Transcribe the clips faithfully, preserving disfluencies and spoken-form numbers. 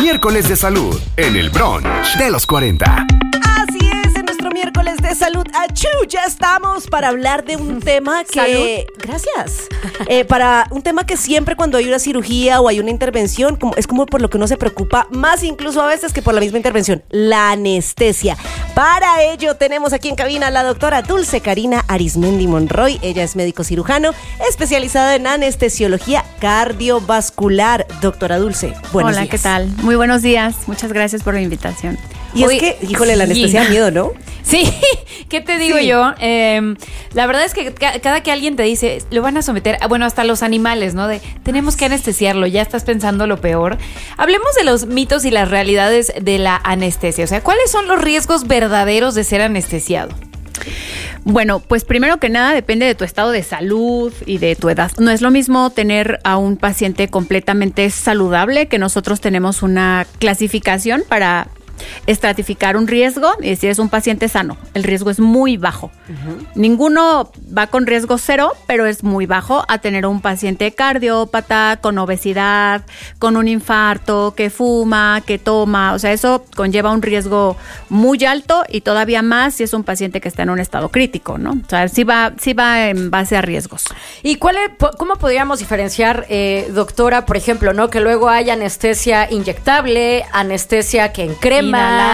Miércoles de salud en el brunch de los cuarenta. Así es, en nuestro miércoles de salud, achú, ya estamos para hablar de un tema que... ¿Salud? Gracias. Eh, para un tema que siempre cuando hay una cirugía o hay una intervención, como, es como por lo que uno se preocupa más incluso a veces que por la misma intervención, la anestesia. Para ello tenemos aquí en cabina a la doctora Dulce Karina Arismendi Monroy. Ella es médico cirujano especializada en anestesiología cardiovascular. Doctora Dulce, buenos Hola, días. ¿qué tal? Muy buenos días. Muchas gracias por la invitación. Y Hoy, es que, híjole, la anestesia da miedo, ¿no? Sí, ¿qué te digo Sí. yo? Eh, la verdad es que ca- cada que alguien te dice, lo van a someter, a- bueno, hasta los animales, ¿no? De, tenemos que anestesiarlo, ya estás pensando lo peor. Hablemos de los mitos y las realidades de la anestesia. O sea, ¿cuáles son los riesgos verdaderos de ser anestesiado? Bueno, pues primero que nada depende de tu estado de salud y de tu edad. No es lo mismo tener a un paciente completamente saludable, que nosotros tenemos una clasificación para estratificar un riesgo y decir es un paciente sano. El riesgo es muy bajo. Uh-huh. Ninguno va con riesgo cero, pero es muy bajo a tener un paciente cardiópata, con obesidad, con un infarto, que fuma, que toma. O sea, eso conlleva un riesgo muy alto y todavía más si es un paciente que está en un estado crítico, ¿no? O sea, sí va, sí va en base a riesgos. ¿Y cuál es, cómo podríamos diferenciar, eh, doctora, por ejemplo, ¿no? Que luego hay anestesia inyectable, anestesia que en crema,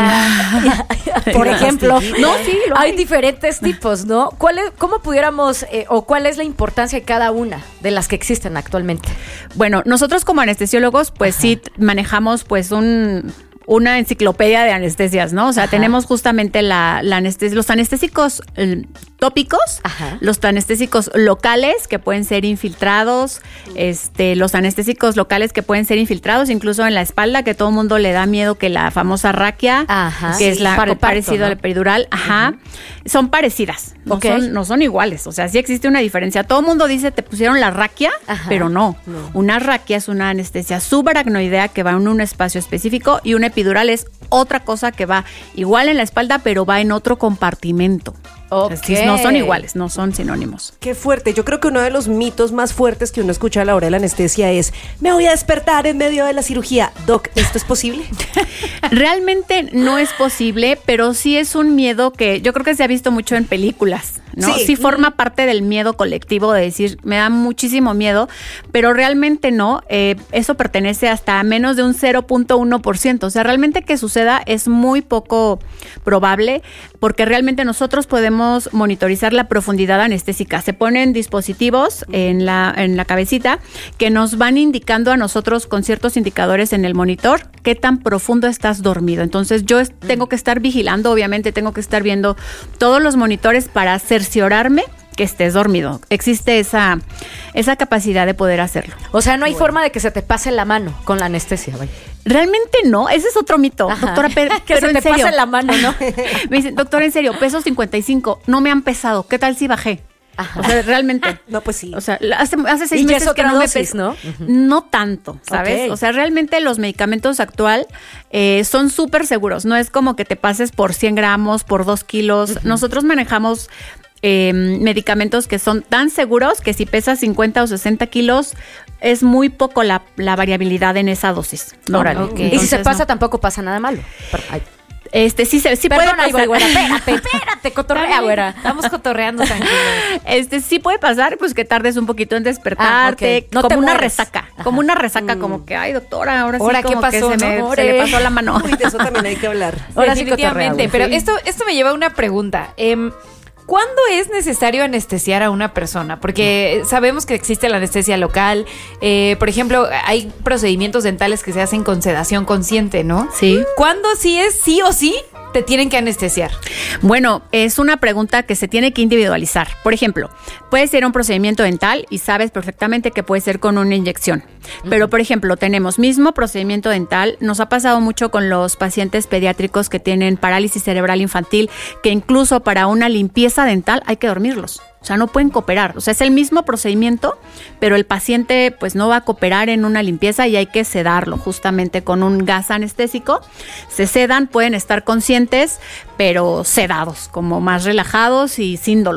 por ejemplo, no, sí, lo hay hay. diferentes tipos, ¿no? ¿Cuál es, cómo pudiéramos eh, o cuál es la importancia de cada una de las que existen actualmente? Bueno, nosotros como anestesiólogos, pues Ajá. sí manejamos pues un... una enciclopedia de anestesias, ¿no? O sea, Ajá. tenemos justamente la, la anestesia, los anestésicos eh, tópicos, Ajá. los anestésicos locales que pueden ser infiltrados, este, los anestésicos locales que pueden ser infiltrados, incluso en la espalda, que todo el mundo le da miedo, que la famosa raquia, Ajá. que sí, es la para el parecido parto, ¿no? al peridural, Ajá, uh-huh. son parecidas, no, okay. son, no son iguales, o sea, sí existe una diferencia. Todo el mundo dice, te pusieron la raquia, Ajá. pero no. no. Una raquia es una anestesia subaracnoidea que va en un espacio específico y una epidural es otra cosa que va igual en la espalda, pero va en otro compartimento. Okay. O sea, no son iguales, no son sinónimos. Qué fuerte. Yo creo que uno de los mitos más fuertes que uno escucha a la hora de la anestesia es: me voy a despertar en medio de la cirugía. Doc, ¿esto es posible? Realmente no es posible, pero sí es un miedo que yo creo que se ha visto mucho en películas, ¿no? Sí, sí forma parte del miedo colectivo de decir, me da muchísimo miedo, pero realmente no. Eh, eso pertenece hasta a menos de un cero punto uno por ciento. O sea, realmente que suceda es muy poco probable, porque realmente nosotros podemos monitorizar la profundidad anestésica. Se ponen dispositivos en la, en la cabecita que nos van indicando a nosotros con ciertos indicadores en el monitor qué tan profundo estás dormido. Entonces yo es, tengo que estar vigilando, obviamente tengo que estar viendo todos los monitores para cerciorarme que estés dormido. Existe esa, esa capacidad de poder hacerlo. O sea, no hay bueno. forma de que se te pase la mano con la anestesia, vaya. Realmente no, ese es otro mito. Ajá. Doctora, pero, que pero se en te serio. pase la mano, ¿no? Me dicen, doctora, en serio, peso cincuenta y cinco, no me han pesado. ¿Qué tal si bajé? Ajá. O sea, realmente. No, pues sí. O sea, hace, hace seis Y ya meses es otra que no dosis, me peso. ¿no? Uh-huh. No tanto, ¿sabes? Okay. O sea, realmente los medicamentos actual eh, son súper seguros. No es como que te pases por cien gramos, por dos kilos. Uh-huh. Nosotros manejamos eh, medicamentos que son tan seguros que si pesas cincuenta o sesenta kilos, es muy poco la, la variabilidad en esa dosis. ¿no? Órale. Okay. Y si se pasa, no. tampoco pasa nada malo. Ay. Este, sí, se, sí Perdona, puede pasar. güera, espérate, espérate, cotorrea, güera. Estamos cotorreando tranquilos. Este, sí puede pasar, pues que tardes un poquito en despertarte, Ah, okay. No como te una mueres. resaca, Ajá. como una resaca, Mm. como que, ay, doctora, ahora sí Ahora, como ¿qué pasó, que se, me, no? se le pasó la mano. Uy, de eso también hay que hablar. Ahora sí Definitivamente. cotorrea, Pero güey. esto, esto me lleva a una pregunta. Eh, ¿Cuándo es necesario anestesiar a una persona? Porque sabemos que existe la anestesia local. Eh, por ejemplo, hay procedimientos dentales que se hacen con sedación consciente, ¿no? Sí. ¿Cuándo sí es sí o sí te tienen que anestesiar? Bueno, es una pregunta que se tiene que individualizar. Por ejemplo, puede ser un procedimiento dental y sabes perfectamente que puede ser con una inyección. Pero, por ejemplo, tenemos mismo procedimiento dental. Nos ha pasado mucho con los pacientes pediátricos que tienen parálisis cerebral infantil, que incluso para una limpieza dental hay que dormirlos. O sea, no pueden cooperar. O sea, es el mismo procedimiento, pero el paciente pues no va a cooperar en una limpieza y hay que sedarlo justamente con un gas anestésico. Se sedan, pueden estar conscientes, pero sedados, como más relajados y sin dolor.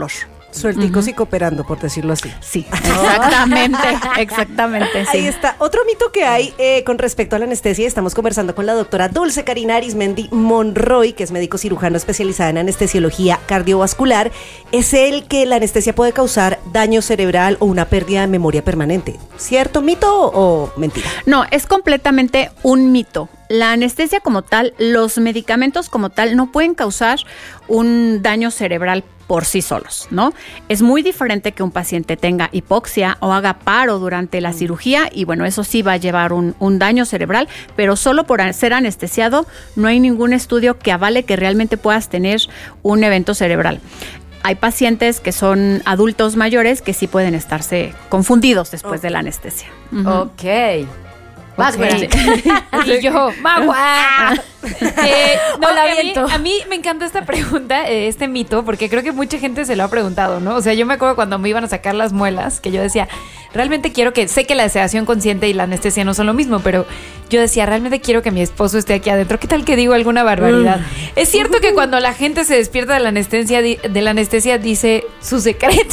Suerticos uh-huh. y cooperando, por decirlo así. Sí, exactamente, exactamente. Sí. Ahí está. Otro mito que hay eh, con respecto a la anestesia, estamos conversando con la doctora Dulce Karina Arismendi Monroy, que es médico cirujano especializada en anestesiología cardiovascular, es el que la anestesia puede causar daño cerebral o una pérdida de memoria permanente. ¿Cierto mito o mentira? No, es completamente un mito. La anestesia como tal, los medicamentos como tal, no pueden causar un daño cerebral por sí solos, ¿no? Es muy diferente que un paciente tenga hipoxia o haga paro durante la cirugía y bueno, eso sí va a llevar un, un daño cerebral, pero solo por ser anestesiado no hay ningún estudio que avale que realmente puedas tener un evento cerebral. Hay pacientes que son adultos mayores que sí pueden estarse confundidos después okay. de la anestesia. Uh-huh. Ok. Más okay. Y yo, magua. Eh, no, Hola, a, mí, a mí me encanta esta pregunta, eh, este mito, porque creo que mucha gente se lo ha preguntado, ¿no? O sea, yo me acuerdo cuando me iban a sacar las muelas, que yo decía, realmente quiero que, sé que la sedación consciente y la anestesia no son lo mismo, pero yo decía, realmente quiero que mi esposo esté aquí adentro. ¿Qué tal que digo alguna barbaridad? Mm. Es cierto que cuando la gente se despierta de la anestesia, de la anestesia dice su secreto.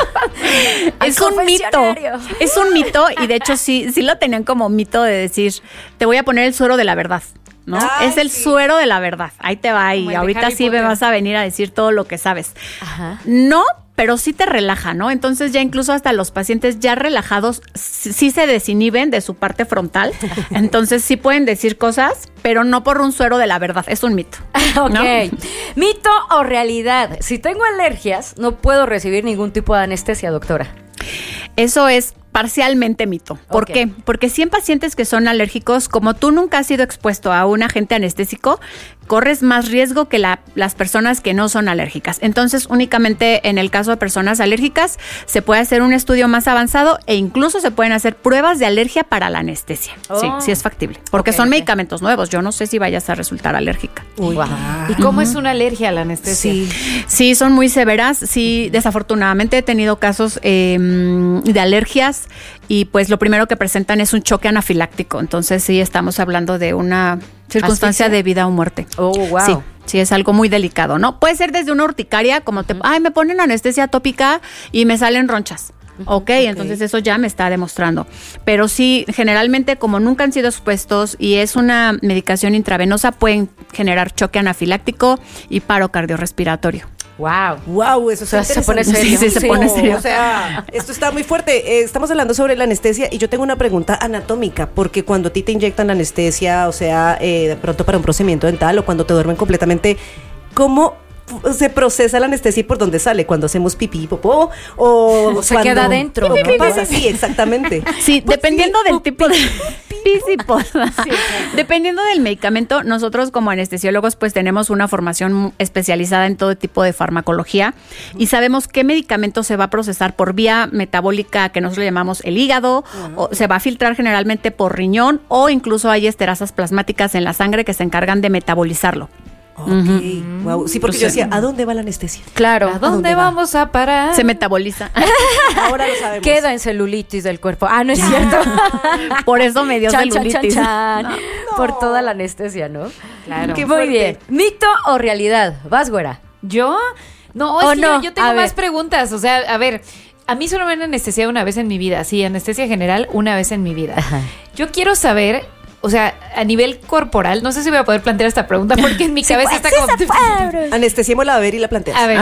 Es un mito. Es un mito y de hecho sí, sí lo tenían como mito de decir, te voy a poner el suero de la verdad, ¿no? Ay, es el sí. suero de la verdad. Ahí te va y ahorita sí me vas a venir a decir todo lo que sabes. Ajá. No, pero sí te relaja, ¿no? Entonces ya incluso hasta los pacientes ya relajados sí se desinhiben de su parte frontal. Entonces sí pueden decir cosas, pero no por un suero de la verdad. Es un mito. Ok. ¿No? ¿Mito o realidad? Si tengo alergias, no puedo recibir ningún tipo de anestesia, doctora. Eso es parcialmente mito. ¿Por okay. qué? Porque si en pacientes que son alérgicos, como tú nunca has sido expuesto a un agente anestésico, corres más riesgo que la, las personas que no son alérgicas. Entonces, únicamente en el caso de personas alérgicas, se puede hacer un estudio más avanzado e incluso se pueden hacer pruebas de alergia para la anestesia. Oh. Sí, sí es factible. Porque okay, son okay. medicamentos nuevos. Yo no sé si vayas a resultar alérgica. Uy. Wow. ¿Y cómo uh-huh. es una alergia a la anestesia? Sí, sí son muy severas. Sí, desafortunadamente he tenido casos eh, de alergias y pues lo primero que presentan es un choque anafiláctico. Entonces sí estamos hablando de una circunstancia ¿Asfixia? De vida o muerte. Oh, wow. Sí, sí, es algo muy delicado, ¿no? Puede ser desde una urticaria, como te, ay, me ponen anestesia tópica y me salen ronchas. Uh-huh, okay, ok, entonces eso ya me está demostrando. Pero sí, generalmente como nunca han sido expuestos y es una medicación intravenosa, pueden generar choque anafiláctico y paro cardiorrespiratorio. Wow, wow, eso o sea, se pone serio. Sí, sí, se pone serio. O sea, esto está muy fuerte. Eh, estamos hablando sobre la anestesia y yo tengo una pregunta anatómica, porque cuando a ti te inyectan la anestesia, o sea, eh, de pronto para un procedimiento dental o cuando te duermen completamente, ¿cómo se procesa la anestesia y por dónde sale? ¿Cuando hacemos pipí, popó? ¿O se cuando queda adentro? ¿Qué pasa? Sí, exactamente. Sí, pues dependiendo sí, del tipo de... Sí, dependiendo del medicamento, nosotros como anestesiólogos pues tenemos una formación especializada en todo tipo de farmacología y sabemos qué medicamento se va a procesar por vía metabólica que nosotros le llamamos el hígado, uh-huh. o se va a filtrar generalmente por riñón o incluso hay esterasas plasmáticas en la sangre que se encargan de metabolizarlo. Ok, uh-huh. Wow. Sí, porque o sea, yo decía, ¿a dónde va la anestesia? Claro. ¿A dónde, ¿A dónde vamos a parar? Se metaboliza. Ahora lo sabemos. Queda en celulitis del cuerpo. Ah, no es ya. cierto. Por eso me dio chan, celulitis. Chan, chan, chan. No. Por toda la anestesia, ¿no? Claro. Qué Muy bien. ¿Mito o realidad? ¿Vas, güera? ¿Yo? No, es ¿O que no? Yo, yo tengo a más ver. preguntas. O sea, a ver... A mí solo me han anestesiado una vez en mi vida. Sí, anestesia general una vez en mi vida. Ajá. Yo quiero saber... O sea, a nivel corporal, no sé si voy a poder plantear esta pregunta porque en mi sí, cabeza pues, está sí como... Anestesiémosla a ver y la planteas. A ver.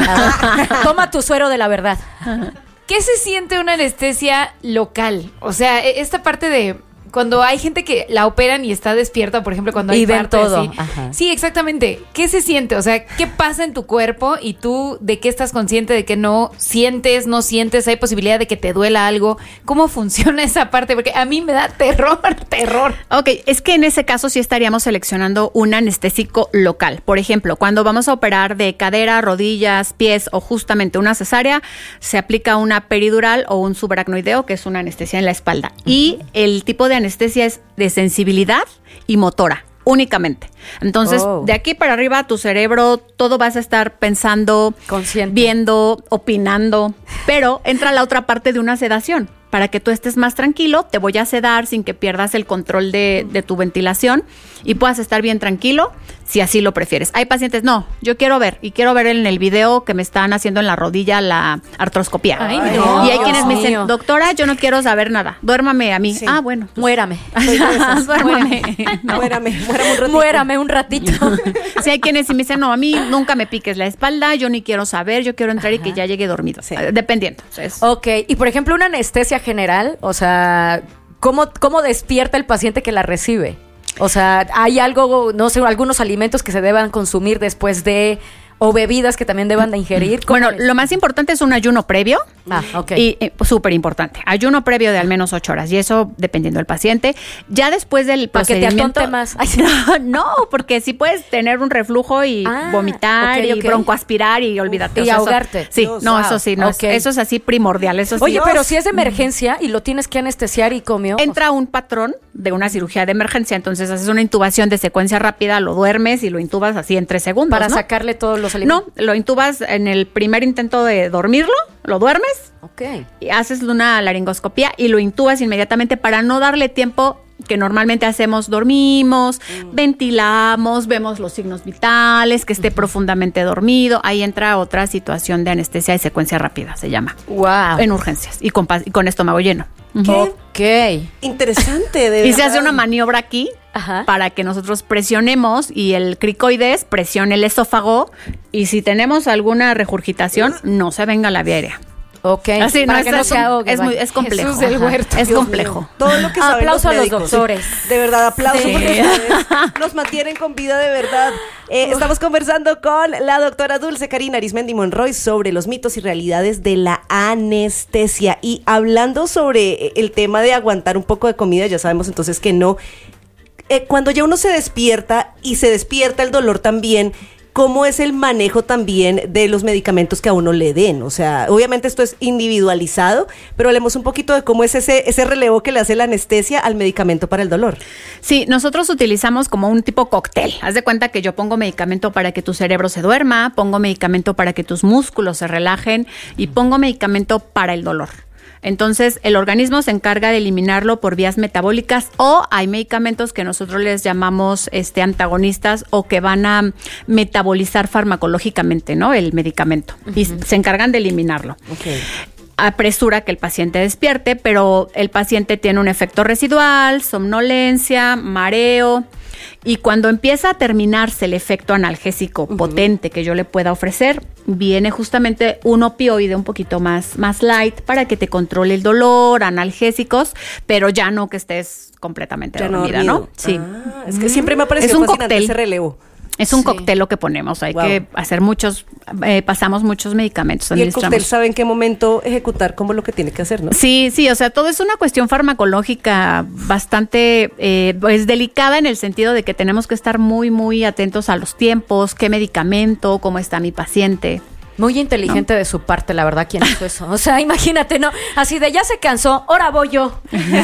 Toma tu suero de la verdad. ¿Qué se siente una anestesia local? O sea, esta parte de... Cuando hay gente que la operan y está despierta, por ejemplo, cuando hay y ven parto todo. Así. Sí, exactamente. ¿Qué se siente? O sea, ¿qué pasa en tu cuerpo y tú de qué estás consciente, de qué no sientes, no sientes? ¿Hay posibilidad de que te duela algo? ¿Cómo funciona esa parte? Porque a mí me da terror, terror. Ok, es que en ese caso sí estaríamos seleccionando un anestésico local. Por ejemplo, cuando vamos a operar de cadera, rodillas, pies o justamente una cesárea, se aplica una peridural o un subaracnoideo, que es una anestesia en la espalda. Uh-huh. Y el tipo de anestesia es de sensibilidad y motora únicamente. Entonces, oh. de aquí para arriba, tu cerebro, todo vas a estar pensando, consciente, viendo, opinando, pero entra la otra parte de una sedación. Para que tú estés más tranquilo, te voy a sedar sin que pierdas el control de, de tu ventilación y puedas estar bien tranquilo, si así lo prefieres. Hay pacientes, no, yo quiero ver, y quiero ver en el video que me están haciendo en la rodilla la artroscopía. Ay, no. Y hay Dios quienes me dicen, mío. doctora, yo no quiero saber nada, duérmame a mí. Sí. Ah, bueno. Pues, Muérame. duérmame. No. Muérame, muérame un ratito. Muérame un ratito. Sí, hay quienes sí me dicen, no, a mí nunca me piques la espalda, yo ni quiero saber, yo quiero entrar y que ya llegue dormido. Sí. Eh, Dependiendo. O sea, es- Ok, y por ejemplo, una anestesia general, o sea, ¿cómo, cómo despierta el paciente que la recibe? O sea, ¿hay algo, no sé, algunos alimentos que se deban consumir después de, o bebidas que también deban de ingerir? ¿Cómo Bueno, es? lo más importante es un ayuno previo. Ah, ok. Y eh, súper importante. Ayuno previo de al menos ocho horas. Y eso dependiendo del paciente. Ya después del Para que te procedimiento. atonte más. Ay, No, no, porque sí puedes tener un reflujo y Ah, vomitar ok, y ok. broncoaspirar y olvídate. Y o sea, eso- ahogarte. sí, Dios, no, wow. eso sí, no, Ok. eso es así primordial. Eso sí. Oye, pero si es de emergencia y lo tienes que anestesiar y comió. Entra un patrón de una cirugía de emergencia, entonces haces una intubación de secuencia rápida, lo duermes y lo intubas así en tres segundos. para ¿no? sacarle todos los alimentos. No, lo intubas en el primer intento de dormirlo, lo duermes Ok. y haces una laringoscopía y lo intubas inmediatamente para no darle tiempo que normalmente hacemos, dormimos, ventilamos, vemos los signos vitales, que esté profundamente dormido. Ahí entra otra situación de anestesia de secuencia rápida, se llama. Wow. En urgencias y con, pa- y con estómago lleno. Ujú. Ok. Interesante, de Y se hace verdad. una maniobra aquí Ajá. para que nosotros presionemos y el cricoides presione el esófago y si tenemos alguna regurgitación, no se venga la vía aérea. Ok. Así, para no, que es, no es se un- ahogue. es, muy, vaya. es complejo. Jesús del Ajá. huerto. Es Dios complejo. mío. Todo lo que saben Aplauso a los médicos. doctores. De verdad, aplauso Sí. porque ustedes nos mantienen con vida de verdad. Eh, estamos conversando con la doctora Dulce Karina Arismendi Monroy sobre los mitos y realidades de la anestesia. Y hablando sobre el tema de aguantar un poco de comida, ya sabemos entonces que no. Eh, cuando ya uno se despierta y se despierta el dolor también, ¿cómo es el manejo también de los medicamentos que a uno le den? O sea, obviamente esto es individualizado, pero hablemos un poquito de cómo es ese, ese relevo que le hace la anestesia al medicamento para el dolor. Sí, nosotros utilizamos como un tipo cóctel. Haz de cuenta que yo pongo medicamento para que tu cerebro se duerma, pongo medicamento para que tus músculos se relajen y pongo medicamento para el dolor. Entonces, el organismo se encarga de eliminarlo por vías metabólicas o hay medicamentos que nosotros les llamamos este, antagonistas o que van a metabolizar farmacológicamente, ¿no? El medicamento. Y se encargan de eliminarlo. Apresura que el paciente despierte, pero el paciente tiene un efecto residual, somnolencia, mareo. Y cuando empieza a terminarse el efecto analgésico uh-huh. potente que yo le pueda ofrecer, viene justamente un opioide un poquito más, más light para que te controle el dolor, analgésicos, pero ya no que estés completamente Ya dormida, no, ¿no? Sí. Ah, es que siempre me ha parecido Es un fascinante cóctel. ese relevo. Es un Sí. cóctel lo que ponemos, hay Wow. que hacer muchos, eh, pasamos muchos medicamentos. Y el administramos. cóctel sabe en qué momento ejecutar como lo que tiene que hacer, ¿no? Sí, sí, o sea, todo es una cuestión farmacológica bastante eh, pues, delicada en el sentido de que tenemos que estar muy, muy atentos a los tiempos, qué medicamento, cómo está mi paciente. Muy inteligente de su parte, la verdad, ¿quién hizo eso? O sea, imagínate, ¿no? Así de ya se cansó, ahora voy yo.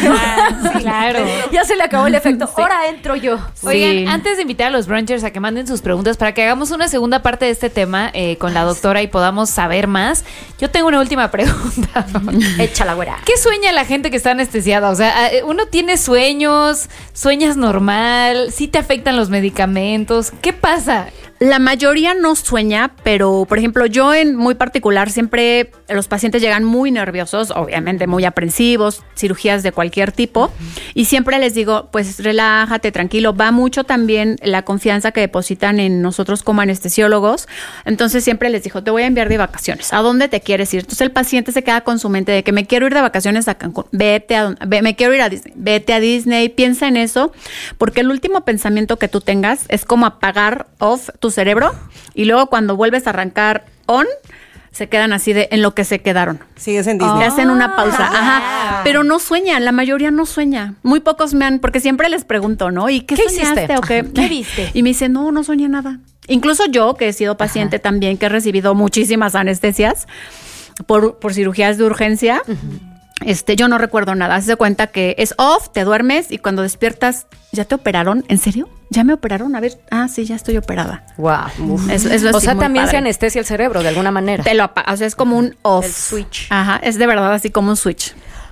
Ah, sí, claro. Ya se le acabó el efecto, ahora entro yo. Oigan, Sí. antes de invitar a los brunchers a que manden sus preguntas para que hagamos una segunda parte de este tema eh, con la doctora y podamos saber más, yo tengo una última pregunta. Échala, güera. ¿Qué sueña la gente que está anestesiada? O sea, eh, uno tiene sueños, sueñas normal, sí te afectan los medicamentos. ¿Qué pasa? La mayoría no sueña, pero por ejemplo yo en muy particular siempre los pacientes llegan muy nerviosos, obviamente muy aprensivos, cirugías de cualquier tipo, uh-huh. y siempre les digo, pues relájate, tranquilo, va mucho también la confianza que depositan en nosotros como anestesiólogos, entonces siempre les digo, te voy a enviar de vacaciones, ¿a dónde te quieres ir? Entonces el paciente se queda con su mente de que me quiero ir de vacaciones a Cancún, vete a, ve, me quiero ir a Disney, vete a Disney, piensa en eso, porque el último pensamiento que tú tengas es como apagar off tu cerebro y luego cuando vuelves a arrancar on, se quedan así de en lo que se quedaron. Sigues en Disney. Le hacen una pausa, ajá, pero no sueñan, la mayoría no sueña. Muy pocos me han, porque siempre les pregunto, ¿no? ¿Y qué, ¿Qué soñaste hiciste? o qué? ¿Qué viste? Y me dicen, no, no soñé nada. Incluso yo, que he sido paciente ajá. también, que he recibido muchísimas anestesias por, por cirugías de urgencia, uh-huh. Este, yo no recuerdo nada. Haz de cuenta que es off, te duermes y cuando despiertas, ¿ya te operaron? ¿En serio? ¿Ya me operaron? A ver, ah, sí, ya estoy operada. Wow. Es, es o sea, también padre. se anestesia el cerebro de alguna manera. Te lo apaga, o sea, es como un off. El switch. Ajá, es de verdad así como un switch.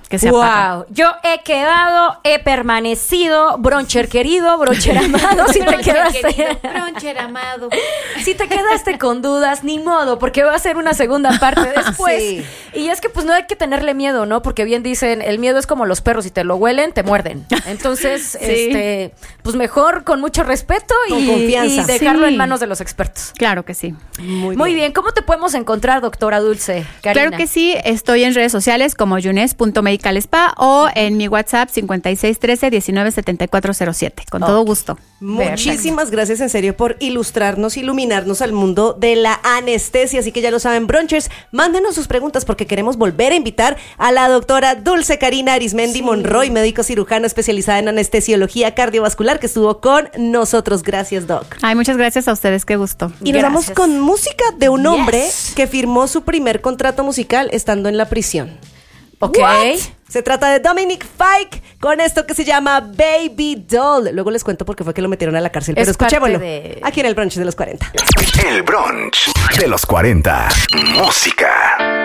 que se apagan. Wow, yo he quedado, he permanecido, broncher querido, broncher amado, si te Broncher quedaste, querido, broncher amado. si te quedaste con dudas, ni modo, porque va a ser una segunda parte después. Sí. Y es que pues no hay que tenerle miedo, ¿no? Porque bien dicen, el miedo es como los perros, si te lo huelen, te muerden. Entonces, este, pues mejor con mucho respeto Con y, confianza. y dejarlo Sí. en manos de los expertos. Claro que sí. Muy, Muy bien, ¿cómo te podemos encontrar, doctora Dulce? Karina? Claro que sí, estoy en redes sociales como yunes punto medical spa o en mi WhatsApp cincuenta y seis trece diecinueve setenta y cuatro cero siete. Con todo gusto. Muchísimas gracias en serio por ilustrarnos, iluminarnos al mundo de la anestesia. Así que ya lo saben, Bronchers, mándenos sus preguntas porque queremos volver a invitar a la doctora Dulce Karina Arismendi Monroy, médico cirujano especializada en anestesiología cardiovascular, que estuvo con nosotros. Gracias, Doc. Ay, muchas gracias a ustedes, qué gusto. Y nos vamos Gracias. con música de un hombre Yes. que firmó su primer contrato musical estando en la prisión. Ok. What? Se trata de Dominic Fike con esto que se llama Baby Doll. Luego les cuento por qué fue que lo metieron a la cárcel, pero Es parte escuchémoslo de- aquí en el brunch de los cuarenta. El brunch de los cuarenta. Música.